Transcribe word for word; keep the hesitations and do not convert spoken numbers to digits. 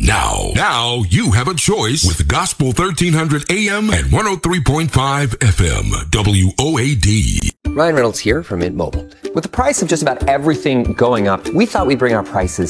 Now, now you have a choice with Gospel thirteen hundred A M and one oh three point five F M, W O A D. Ryan Reynolds here from Mint Mobile. With the price of just about everything going up, we thought we'd bring our prices